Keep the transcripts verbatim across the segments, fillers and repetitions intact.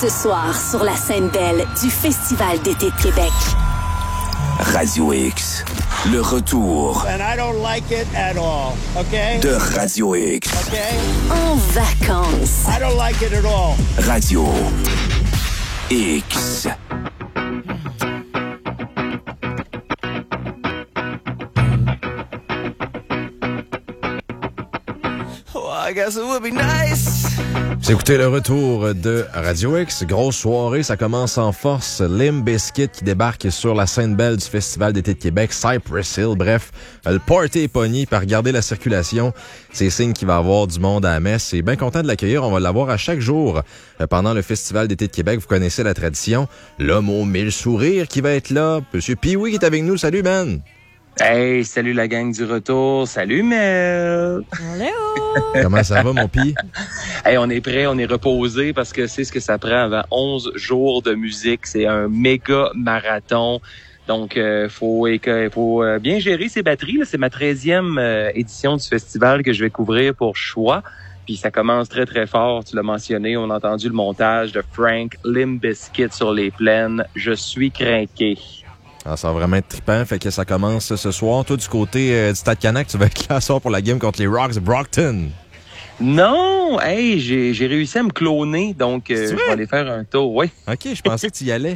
Ce soir, sur la scène belle du Festival d'été de Québec. Radio X, le retour. And I don't like it at all, okay? De Radio X. Okay? En vacances. I don't like it at all. Radio X. Well, I guess it would be nice. Vous écoutez le retour de Radio X. Grosse soirée, ça commence en force. Limp Bizkit qui débarque sur la scène belle du Festival d'été de Québec, Cypress Hill. Bref, le party est pogné. Par regarder la circulation, c'est signe qu'il va y avoir du monde à la messe. C'est bien content de l'accueillir. On va l'avoir à chaque jour pendant le Festival d'été de Québec. Vous connaissez la tradition. L'homme aux mille sourires qui va être là. Monsieur Pee-Wee qui est avec nous. Salut, man! Hey, salut la gang du retour. Salut Mel. Hello. Comment ça va, mon Pee? Hey, on est prêt, on est reposé parce que c'est ce que ça prend avant onze jours de musique. C'est un méga marathon. Donc, euh, faut, faut euh, bien gérer ses batteries. Là. C'est ma treizième euh, édition du festival que je vais couvrir pour Choix. Puis ça commence très, très fort. Tu l'as mentionné, on a entendu le montage de Frank Limp Bizkit sur les plaines. Je suis craqué. Ah, ça va vraiment être trippant, fait que ça commence ce soir. Toi, du côté euh, du Stade Canac, tu vas être là ce soir pour la game contre les Rocks de Brockton. Non! Hey, j'ai, j'ai réussi à me cloner, donc euh, je vais aller faire un tour, oui. OK, je pensais que tu y allais.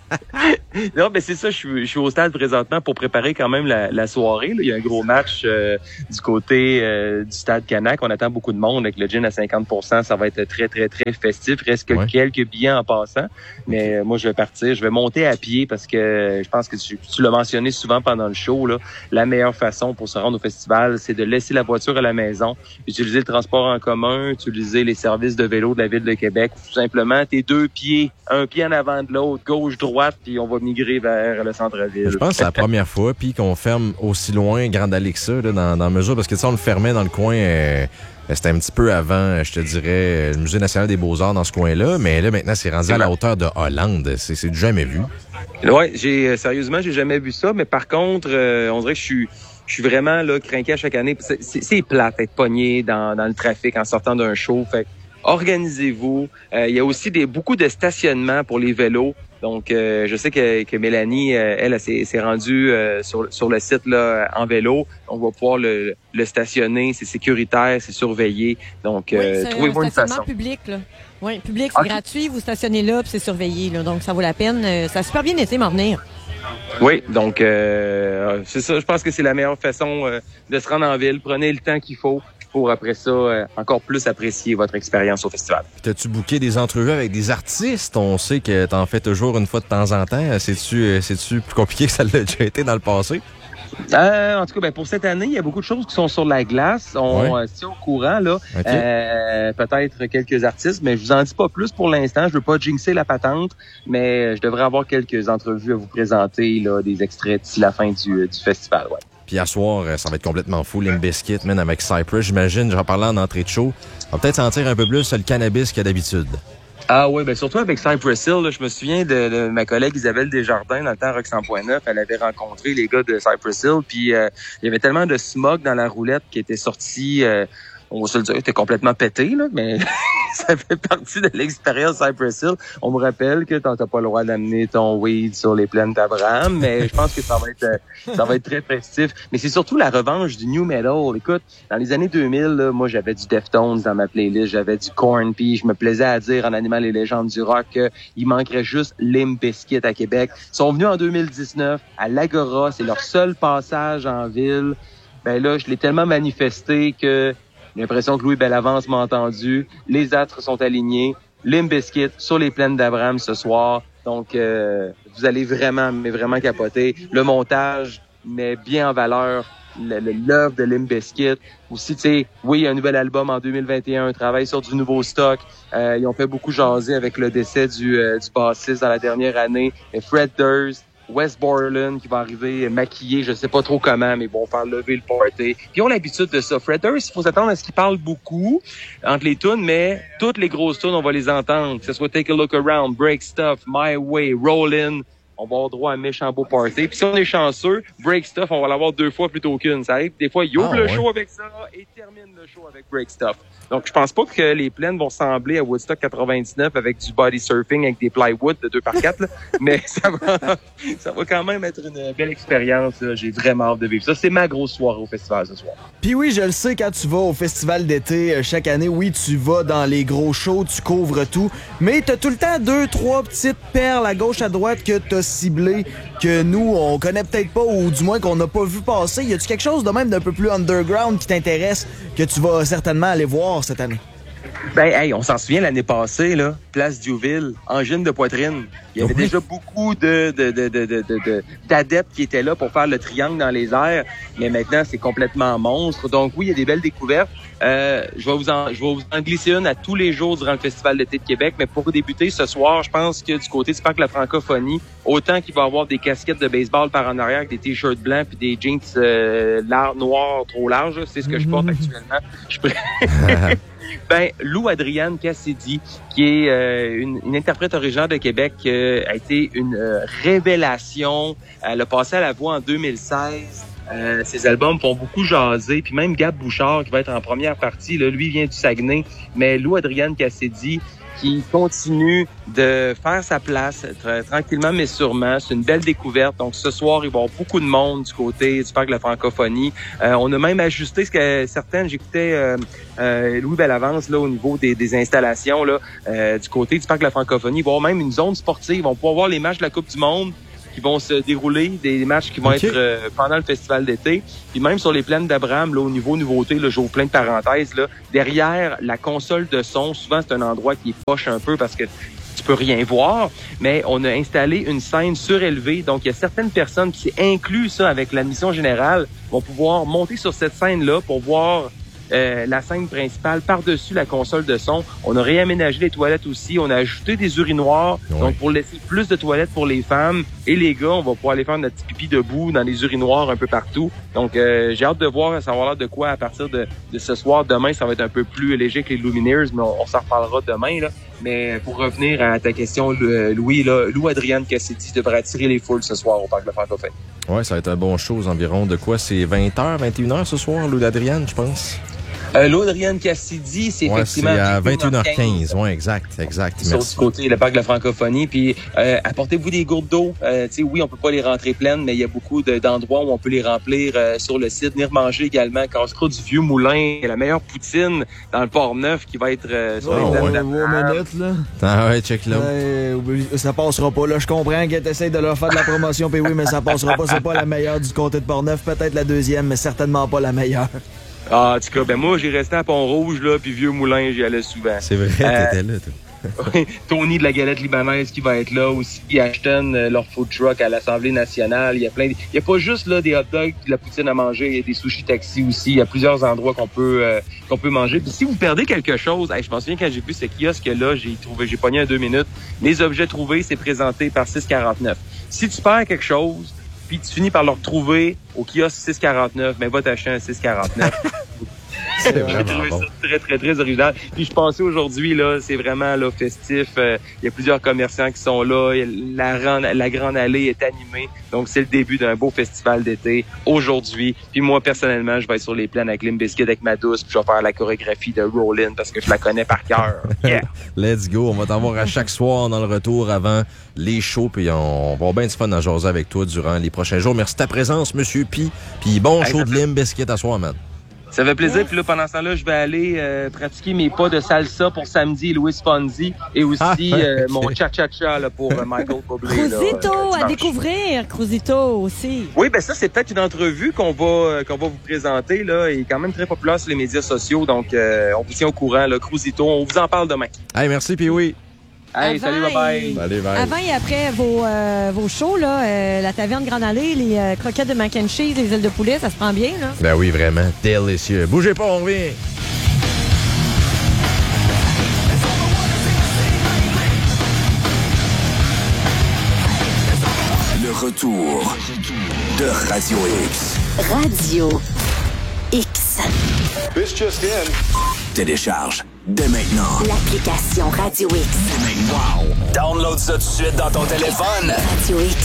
Non, ben c'est ça, je suis, je suis au stade présentement pour préparer quand même la, la soirée. Là. Il y a un gros match euh, du côté euh, du Stade Canac. On attend beaucoup de monde avec le gin à cinquante pour cent. Ça va être très, très, très festif. Reste que ouais. quelques billets en passant. Mais euh, moi, je vais partir. Je vais monter à pied parce que euh, je pense que tu, tu l'as mentionné souvent pendant le show. Là, la meilleure façon pour se rendre au festival, c'est de laisser la voiture à la maison, utiliser le transport en commun, utiliser les services de vélo de la Ville de Québec. Tout simplement, tes deux pieds, un pied en avant de l'autre, gauche, droite, puis on va migrer vers le centre-ville. Je pense que c'est la première fois puis qu'on ferme aussi loin Grande Allée que ça, là, dans, dans mesure, parce que ça, on le fermait dans le coin, euh, c'était un petit peu avant, je te dirais, le Musée national des beaux-arts dans ce coin-là, mais là, maintenant, c'est rendu à la hauteur de Hollande. C'est, c'est du jamais vu. Ouais, j'ai, sérieusement, j'ai jamais vu ça, mais par contre, euh, on dirait que je suis... Je suis vraiment là crinqué à chaque année. C'est, c'est, c'est plate d'être pogné dans, dans le trafic en sortant d'un show. Fait organisez-vous. Euh, il y a aussi des beaucoup de stationnements pour les vélos. Donc, euh, je sais que, que Mélanie, euh, elle, elle s'est, s'est rendue euh, sur, sur le site là en vélo. On va pouvoir le, le stationner. C'est sécuritaire, c'est surveillé. Donc, euh, oui, trouvez-vous une façon. Public, là. Oui, public, c'est okay. Gratuit. Vous stationnez là, puis c'est surveillé. Là, donc, ça vaut la peine. Ça a super bien été m'en venir. Oui, donc euh, c'est ça. Je pense que c'est la meilleure façon euh, de se rendre en ville. Prenez le temps qu'il faut pour après ça euh, encore plus apprécier votre expérience au festival. T'as-tu booké des entrevues avec des artistes? On sait que t'en fais toujours une fois de temps en temps. C'est-tu, c'est-tu plus compliqué que ça l'a déjà été dans le passé? Euh, en tout cas, ben pour cette année, il y a beaucoup de choses qui sont sur la glace. On ouais. euh, tient au courant, là. Okay. Euh, peut-être quelques artistes, mais je vous en dis pas plus pour l'instant. Je veux pas jinxer la patente, mais je devrais avoir quelques entrevues à vous présenter, là, des extraits d'ici la fin du, du festival, ouais. Puis à soir, ça va être complètement fou. Limp Bizkit, man, avec Cypress. J'imagine, j'en parlais en entrée de show. On va peut-être sentir un peu plus le cannabis qu'il y a d'habitude. Ah oui, ben surtout avec Cypress Hill, là, je me souviens de, de ma collègue Isabelle Desjardins dans le temps Rock cent point neuf. Elle avait rencontré les gars de Cypress Hill, puis euh, il y avait tellement de smog dans la roulette qui était sorti, euh, on va se le dire, était complètement pété, là, mais ça fait partie de l'expérience Cypress Hill. On me rappelle que t'as pas le droit d'amener ton weed sur les plaines d'Abraham, mais je pense que ça va être ça va être très festif. Mais c'est surtout la revanche du new metal. Écoute, dans les années deux mille, là, moi j'avais du Deftones dans ma playlist, j'avais du Korn, puis je me plaisais à dire en animant les légendes du rock qu'il manquerait juste Limp Bizkit à Québec. Ils sont venus en deux mille dix-neuf à l'Agora, c'est leur seul passage en ville. Ben là, je l'ai tellement manifesté que j'ai l'impression que Louis Bellavance m'a entendu. Les astres sont alignés. Limp Bizkit sur les plaines d'Abraham ce soir. Donc, euh, vous allez vraiment, mais vraiment capoter. Le montage met bien en valeur le, le, l'œuvre de Limp Bizkit. Aussi, tu sais, oui, il y a un nouvel album en deux mille vingt et un, un travail sur du nouveau stock. Euh, ils ont fait beaucoup jaser avec le décès du, euh, du bassiste dans la dernière année. Et Fred Durst, Wes Borland qui va arriver maquillé, je sais pas trop comment, mais bon, faire lever le party. Puis ils ont l'habitude de ça. Fred Durst, il faut s'attendre à ce qu'il parle beaucoup entre les tunes, mais toutes les grosses tunes, on va les entendre. Que ce soit Take a Look Around, Break Stuff, My Way, Rollin'. on va avoir droit à un méchant beau party. Puis si on est chanceux, Break Stuff, on va l'avoir deux fois plutôt qu'une. Ça arrive, des fois, il ouvre ah, le ouais. show avec ça et termine le show avec Break Stuff. Donc, je pense pas que les plaines vont ressembler à Woodstock quatre-vingt-dix-neuf avec du body surfing avec des plywood de deux par quatre, là. Mais ça va, ça va quand même être une belle expérience, là. J'ai vraiment hâte de vivre ça. C'est ma grosse soirée au festival ce soir. Puis oui, je le sais, quand tu vas au festival d'été, euh, chaque année, oui, tu vas dans les gros shows, tu couvres tout, mais t'as tout le temps deux, trois petites perles à gauche, à droite que t'as ciblées, que nous, on connaît peut-être pas, ou du moins qu'on n'a pas vu passer. Y a-tu quelque chose de même d'un peu plus underground qui t'intéresse, que tu vas certainement aller voir cette année? Ben, hey, on s'en souvient l'année passée, là, Place Diouville, angine de poitrine. Il y avait oui. déjà beaucoup de, de, de, de, de, de, d'adeptes qui étaient là pour faire le triangle dans les airs, mais maintenant, c'est complètement monstre. Donc oui, il y a des belles découvertes. Euh, je vais vous en, je vais vous en glisser une à tous les jours durant le Festival d'été de Québec, mais pour débuter ce soir, je pense que du côté du Parc de la Francophonie, autant qu'il va y avoir des casquettes de baseball par en arrière avec des t-shirts blancs puis des jeans euh, lar- noirs trop larges, c'est ce que je porte actuellement. Je pourrais... Ben, Lou Adrienne Cassidy, qui est euh, une, une interprète originaire de Québec, euh, a été une euh, révélation. Elle a passé à la voix en deux mille seize. Euh, ses albums font beaucoup jaser. Puis même Gab Bouchard, qui va être en première partie, là, lui vient du Saguenay. Mais Lou Adrienne Cassidy, qui continue de faire sa place tra- tranquillement mais sûrement. C'est une belle découverte. Donc ce soir, il va y avoir beaucoup de monde du côté du Parc de la Francophonie. Euh, on a même ajusté ce que certaines, j'écoutais euh, euh, Louis Bellavance là au niveau des, des installations là euh, du côté du Parc de la Francophonie. Il va y avoir même une zone sportive. Ils vont pouvoir voir les matchs de la Coupe du Monde qui vont se dérouler, des matchs qui vont okay. être euh, pendant le festival d'été. Puis même sur les plaines d'Abraham, là, au niveau nouveauté, là, j'ouvre plein de parenthèses, là, derrière la console de son, souvent c'est un endroit qui est poche un peu parce que tu peux rien voir, mais on a installé une scène surélevée. Donc, il y a certaines personnes qui s'est inclus ça avec l'admission générale, vont pouvoir monter sur cette scène-là pour voir Euh, la scène principale par-dessus la console de son. On a réaménagé les toilettes aussi. On a ajouté des urinoirs. Oui. Donc, pour laisser plus de toilettes pour les femmes et les gars, on va pouvoir aller faire notre petit pipi debout dans les urinoirs un peu partout. Donc, euh, j'ai hâte de voir, ça va avoir l'air de quoi à partir de, de ce soir. Demain, ça va être un peu plus léger que les Lumineers, mais on, on s'en reparlera demain, là. Mais pour revenir à ta question, Louis, là, Lou Adrienne Cassidy devrait attirer les foules ce soir au Parc de la Francophonie. Ouais, ça va être un bon show, environ de quoi? C'est vingt heures, vingt et une heures ce soir, Lou Adrienne, je pense? Euh, Lou Adrienne Cassidy, c'est ouais, effectivement... c'est à vingt et une heures quinze, ouais, exact, exact. Sur du côté, le Parc de la Francophonie. Puis, euh, apportez-vous des gourdes d'eau. Euh, tu sais, oui, on peut pas les rentrer pleines, mais il y a beaucoup de, d'endroits où on peut les remplir euh, sur le site. Venir manger également. Casse-croûte du Vieux Moulin, la meilleure poutine dans le Port-Neuf qui va être euh, sur oh, les plaines ouais, d'Abraham. minutes, là. Ah ouais, check là. Euh, ça passera pas, là. Je comprends que t'essayes de leur faire de la promotion, puis oui, mais ça passera pas. C'est pas la meilleure du comté de Port-Neuf. Peut-être la deuxième, mais certainement pas la meilleure. Ah, en tout cas, ben moi, j'ai resté à Pont-Rouge, là, puis Vieux Moulin, j'y allais souvent. C'est vrai, euh, t'étais là, toi. Tony de la galette libanaise qui va être là aussi, Ashton, euh, leur food truck à l'Assemblée nationale. Il y a plein, de... il y a pas juste là des hot dogs, de la poutine à manger, il y a des sushis taxi aussi. Il y a plusieurs endroits qu'on peut euh, qu'on peut manger. Puis si vous perdez quelque chose, hey, je me souviens quand j'ai vu ce kiosque là, j'ai trouvé, j'ai pogné en deux minutes. Les objets trouvés, c'est présenté par six quarante-neuf. Si tu perds quelque chose, puis tu finis par le retrouver au kiosque six quarante-neuf, ben va t'acheter un six quarante-neuf. C'est J'ai trouvé bon. ça très, très, très original. Puis je pensais aujourd'hui, là, c'est vraiment là, festif. Il euh, y a plusieurs commerçants qui sont là. La, la grande allée est animée. Donc, c'est le début d'un beau festival d'été aujourd'hui. Puis moi, personnellement, je vais être sur les plaines avec Limp Bizkit, avec ma douce. Puis je vais faire la chorégraphie de Rollin' parce que je la connais par cœur. Yeah. Let's go. On va t'en voir à chaque soir dans le retour avant les shows. Puis on va avoir bien du fun à jaser avec toi durant les prochains jours. Merci de ta présence, Monsieur Pi. Puis bon hey, show de fait... Limp Bizkit à soir, man. Ça fait plaisir. Puis là, pendant ce temps-là, je vais aller euh, pratiquer mes pas de salsa pour samedi, Louis Fonzi, et aussi ah, euh, okay. mon cha-cha-cha là, pour euh, Michael Bublé. Cruzito, là, euh, à découvrir. Cruzito aussi. Oui, ben ça, c'est peut-être une entrevue qu'on va euh, qu'on va vous présenter. Là. Il est quand même très populaire sur les médias sociaux. Donc, euh, on vous tient au courant. Là, Cruzito, on vous en parle demain. Hey, merci, puis oui. Hey, salut, bye-bye. Allez, bye. Avant et après vos, euh, vos shows, là, euh, la taverne Grande Allée, les euh, croquettes de mac and cheese, les ailes de poulet, ça se prend bien, là? Ben oui, vraiment. Délicieux. Bougez pas, on revient. Le retour de Radio X. Radio X. This just in. Télécharge dès maintenant l'application Radio X. Dès maintenant. Wow. Download ça tout de suite dans ton téléphone. Radio X.